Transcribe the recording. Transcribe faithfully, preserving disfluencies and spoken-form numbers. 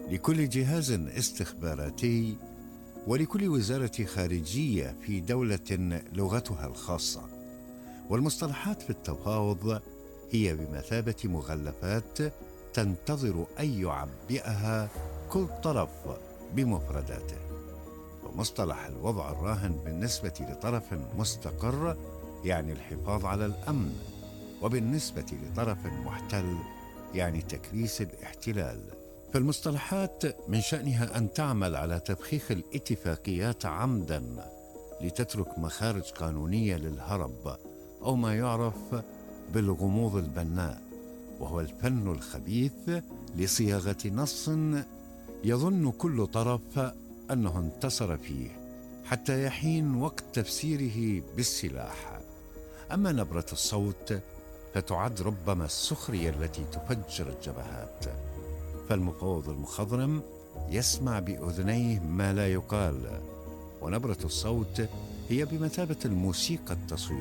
لكل جهاز استخباراتي ولكل وزارة خارجية في دولة لغتها الخاصة. والمصطلحات في التفاوض هي بمثابة مغلفات تنتظر أن يعبئها كل طرف بمفرداته. ومصطلح الوضع الراهن بالنسبة لطرف مستقر يعني الحفاظ على الأمن، وبالنسبة لطرف محتل يعني تكريس الاحتلال. فالمصطلحات من شأنها أن تعمل على تفخيخ الاتفاقيات عمدا لتترك مخارج قانونية للهرب، أو ما يعرف بالغموض البناء، وهو الفن الخبيث لصياغة نص يظن كل طرف أنه انتصر فيه حتى يحين وقت تفسيره بالسلاح. أما نبرة الصوت فتعد ربما السخرية التي تفجر الجبهات. فالمفاوض المخضرم يسمع بأذنيه ما لا يقال، ونبرة الصوت هي بمثابة الموسيقى التصويرية.